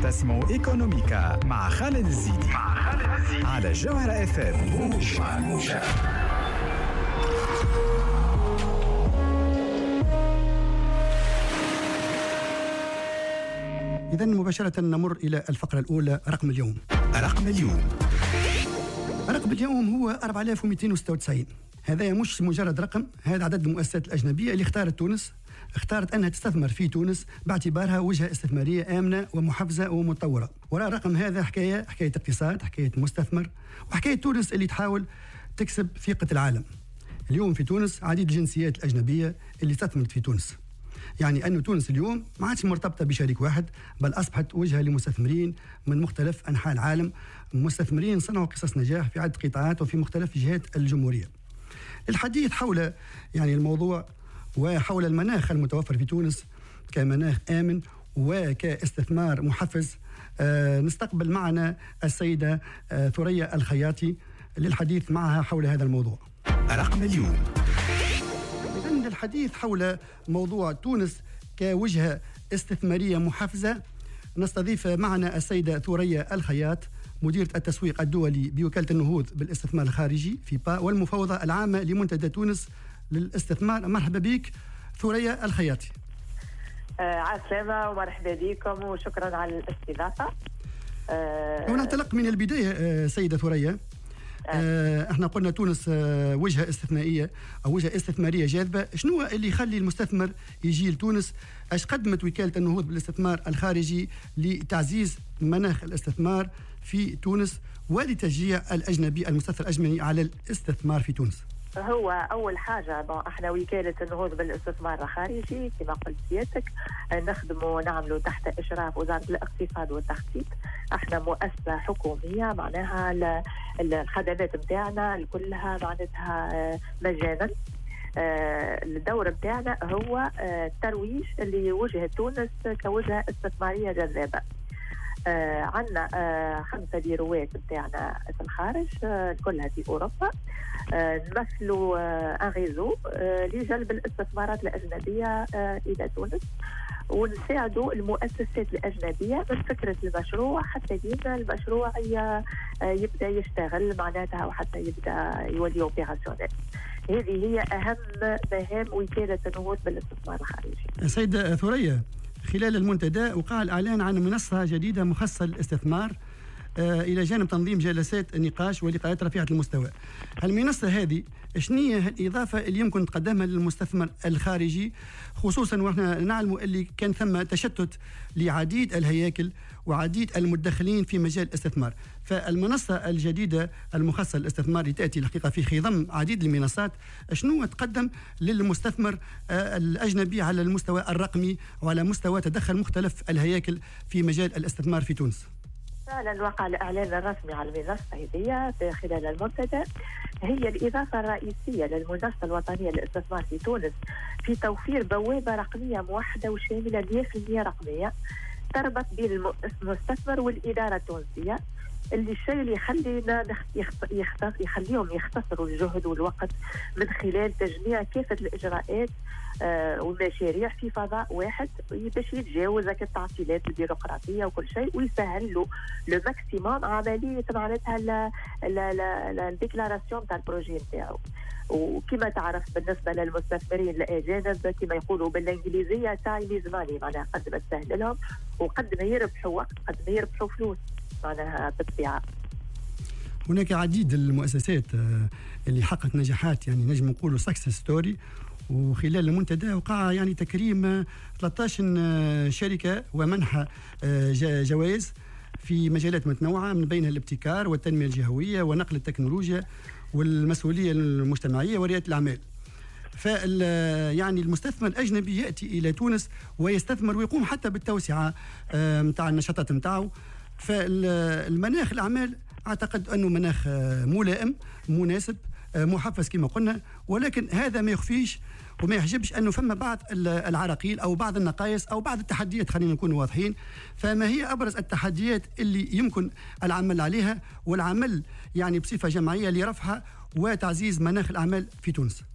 تسمو إيكونوميكا مع خالد الزيدي على جوهرة اف ام. إذن مباشرة نمر إلى الفقرة الأولى. رقم اليوم هو 4296. هذا مش مجرد رقم، هذا عدد المؤسسات الأجنبية اللي اختارت أنها تستثمر في تونس باعتبارها وجهة استثمارية آمنة ومحفزة ومتطورة. وراء الرقم هذا حكاية اقتصاد، حكاية مستثمر، وحكاية تونس اللي تحاول تكسب ثقة العالم. اليوم في تونس عديد الجنسيات الأجنبية اللي استثمرت في تونس، يعني أن تونس اليوم ما عادش مرتبطة بشريك واحد، بل أصبحت وجهة لمستثمرين من مختلف أنحاء العالم، مستثمرين صنعوا قصص نجاح في عدة قطاعات وفي مختلف جهات الجمهورية. الحديث حول الموضوع وحول المناخ المتوفر في تونس كمناخ آمن وكاستثمار محفز، نستقبل معنا السيدة ثريا الخياطي للحديث معها حول هذا الموضوع. رقم اليوم إذن الحديث حول موضوع تونس كوجهة استثمارية محفزة نستضيف معنا السيدة ثريا الخياط، مديرة التسويق الدولي بوكالة النهوض بالاستثمار الخارجي فيبا والمفوضة العامة لمنتدى تونس للاستثمار. مرحبا بك ثريا الخياطي. عسلامة ومرحبا بكم وشكرا على الاستضافة. وننطلق من البداية سيدة ثريا. احنا قلنا تونس وجهة استثنائية أو وجهة استثمارية جاذبة. شنو اللي يخلي المستثمر يجي لتونس؟ اش قدمت وكالة النهوض بالاستثمار الخارجي لتعزيز مناخ الاستثمار في تونس ولتشجيع المستثمر الأجنبي على الاستثمار في تونس؟ هو أول حاجة احنا وكالة النهوض بالاستثمار الخارجي كما قلت سيادتك نخدموا ونعملوا تحت إشراف وزارة الاقتصاد والتخطيط. احنا مؤسسة حكومية، معناها الخدمات متاعنا كلها معناتها مجانا. الدور متاعنا هو الترويج لوجهة تونس كوجهة استثمارية جذابة. عندنا 5 بيروات بتاعنا في الخارج كلها في أوروبا. نمثلوا ان ريزو لجلب الاستثمارات الأجنبية إلى تونس، ونساعدوا المؤسسات الأجنبية من فكرة المشروع حتى يبدأ المشروع يبدأ يشتغل معناتها وحتى يبدأ يولي اوبيراسيونيل. هذه هي أهم مهام وكالة النهوض بالاستثمار الخارجي. سيدة ثريا، خلال المنتدى وقع الإعلان عن منصة جديدة مخصصة للاستثمار إلى جانب تنظيم جلسات النقاش ولقاءات رفيعة المستوى. المنصة هذه شنية الإضافة اللي يمكن تقدمها للمستثمر الخارجي، خصوصا وإحنا نعلم اللي كان ثم تشتت لعديد الهياكل وعديد المدخلين في مجال الاستثمار؟ فالمنصة الجديدة المخصصة للاستثمار تأتي الحقيقة في خضم عديد المنصات. شنو تقدم للمستثمر الأجنبي على المستوى الرقمي وعلى مستوى تدخل مختلف الهياكل في مجال الاستثمار في تونس؟ فعلا وقع الإعلان الرسمي على المنصة هذه خلال المنتدى. هي الإضافة الرئيسية للمنصة الوطنية للاستثمار في تونس في توفير بوابة رقمية موحدة وشاملة 100% رقمية تربط بين المستثمر والإدارة التونسية. الشيء اللي يخليهم يختصروا الجهد والوقت من خلال تجميع كافة الإجراءات والمشاريع في فضاء واحد باش يتجاوز التعطيلات البيروقراطية وكل شيء، ويسهل له لو ماكسيموم عملية معناتها الديكلاراسيون تاع البروجي نتاعو. وكما تعرف بالنسبة للمستثمرين الأجانب كما يقولوا بالإنجليزية تايم إز ماني، معناها قد ما تسهل لهم وقد ما يربحوا وقت قد ما يربحوا فلوس معناها بالطبيعة. هناك عديد المؤسسات اللي حققت نجاحات، يعني نجم نقولوا سكسس ستوري، وخلال المنتدى وقع يعني تكريم 13 شركة ومنح جوائز في مجالات متنوعة من بينها الابتكار والتنمية الجهوية ونقل التكنولوجيا والمسؤولية المجتمعية وريادة الأعمال. يعني المستثمر الأجنبي يأتي إلى تونس ويستثمر ويقوم حتى بالتوسعة متاع النشاطات متاعه. فالمناخ الأعمال أعتقد أنه مناخ ملائم مناسب محفز كما قلنا، ولكن هذا ما يخفيش وما يحجبش أنه فما بعض العراقيل أو بعض النقائص أو بعض التحديات. خلينا نكون واضحين. فما هي أبرز التحديات اللي يمكن العمل عليها والعمل يعني بصفة جماعية لرفعها وتعزيز مناخ الأعمال في تونس؟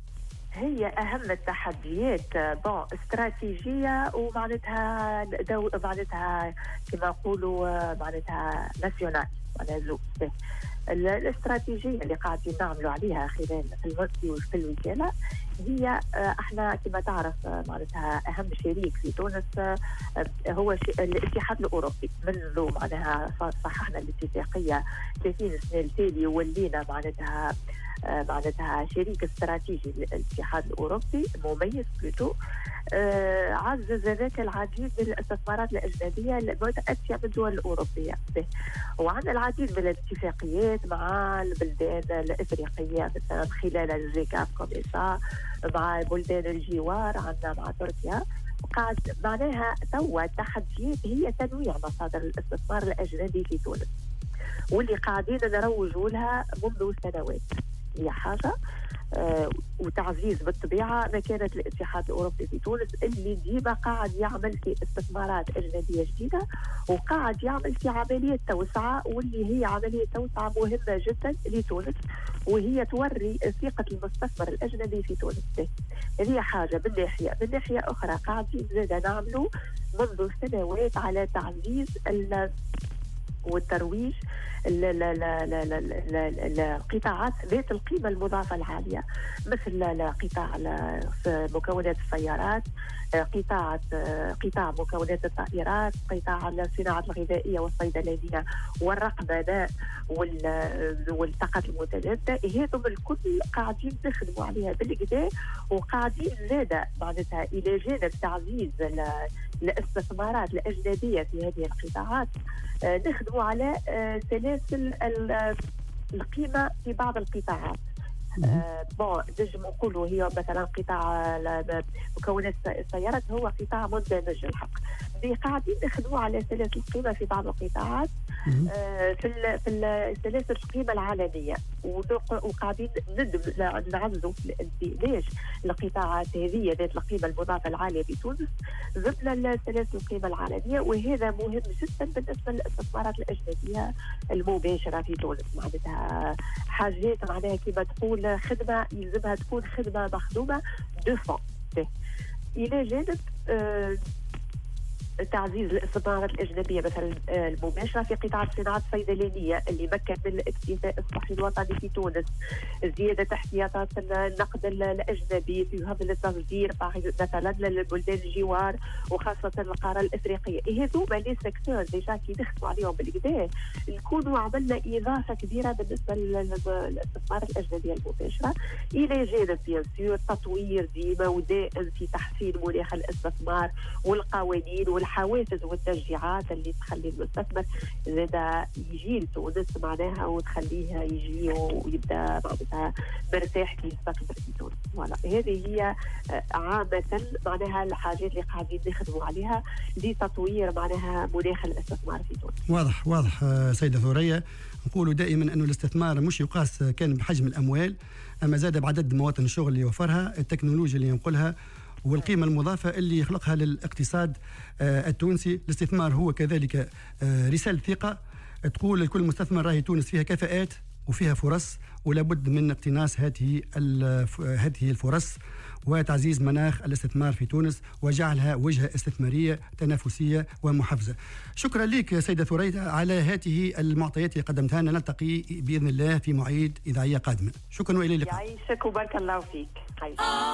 هي أهم التحديات استراتيجية ومعناتها معناتها كما نقولوا معناتها ناسيونال معناتها الاستراتيجية اللي قاعدين نعملوا عليها خلال في الوكالة هي احنا كما تعرف معناتها أهم شريك في تونس هو الاتحاد الأوروبي. منذ معناها صححنا الاتفاقية 30 سنة التالي ولينا معناتها شريك استراتيجي للاتحاد الأوروبي مميز بلوتو. عزز ذاك العديد من الاستثمارات الأجنبية المتأتية من الدول الأوروبية، وعندنا العديد من الاتفاقيات مع البلدان الإفريقية مثلا خلال الجيكاب كوميسا، مع بلدان الجوار عندنا مع تركيا. قاعد معناها توا التحديات هي تنويع مصادر الاستثمار الأجنبي في تونس، واللي قاعدين نروجوا لها منذ سنوات. هي حاجة وتعزيز بالطبيعة مكانة الاتحاد الأوروبي في تونس اللي ديما قاعد يعمل في استثمارات أجنبية جديدة وقاعد يعمل في عملية توسعة، واللي هي عملية توسعة مهمة جدا لتونس وهي توري ثقة المستثمر الأجنبي في تونس. هذه حاجة من ناحية أخرى قاعدين زاد نعملوا منذ سنوات على تعزيز والترويج القطاعات ذات القيمة المضافة العالية، مثل قطاع مكونات السيارات، قطاع مكونات الطائرات، قطاع الصناعة الغذائية والصيدلانية والرقمنة والطاقة المتجددة. هذم الكل قاعدين نخدموا عليها بالكدا، وقاعدين زادة معناتها إلى جانب تعزيز الاستثمارات الأجنبية في هذه القطاعات نخدموا على سلاسل القيمة في بعض القطاعات. نجم نقولوا هي مثلا قطاع مكونات السيارات هو قطاع مندمج الحق. قاعدين نخدموا على سلاسل القيمة في بعض القطاعات في سلاسل القيمة العالمية، وقاعدين نعزوا في الانتاج القطاعات هذه ذات القيمة المضافة العالية في تونس ضمن سلاسل القيمة العالمية. وهذا مهم جدا بالنسبة للاستثمارات الأجنبية المباشرة في تونس. معناتها حاجات معناها كما تقول خدمة يلزمها تكون خدمة مخدومة دو فون. إلى جانب تعزيز الاستثمارات الأجنبية مثلا المباشرة في قطاع الصناعات الصيدلانية اللي مكن من الاكتفاء الصحي الوطني في تونس، زيادة احتياطات النقد الأجنبي في هذا التصدير مثلا للبلدان الجوار وخاصة القارة الإفريقية. هذوما لي سيكتور ديجا كي نخدموا عليهم بالكدا نكونوا عملنا إضافة كبيرة بالنسبة للاستثمارات الأجنبية المباشرة، إلى جانب بيان سور تطوير ديما ودائم في تحسين مناخ الاستثمار والقوانين والحوافز والتشجيعات اللي تخلي المستثمر زاد يجي لتونس معناها وتخليه يجي ويبدا معناتها مرتاح كي يستثمر في تونس. هذه هي عامة معناها الحاجات اللي قاعدين نخدموا عليها لتطوير معناها مناخ الاستثمار في تونس. واضح سيدة ثورية. نقولوا دائما أنه الاستثمار مش يقاس كان بحجم الأموال، أما زاد بعدد مواطن الشغل اللي يوفرها، التكنولوجيا اللي ينقلها، والقيمة المضافة اللي يخلقها للاقتصاد التونسي. الاستثمار هو كذلك رسالة ثقة تقول لكل مستثمر راهي تونس فيها كفاءات وفيها فرص، ولا بد من اقتناص هذه الفرص وتعزيز مناخ الاستثمار في تونس وجعلها وجهة استثمارية تنافسية ومحفزة. شكرا لك سيدة ثورية على هذه المعطيات اللي قدمتها لنا. نلتقي بإذن الله في مواعيد إذاعية قادمة. شكرا وإلى اللقاء. يعيشك وبارك الله فيك.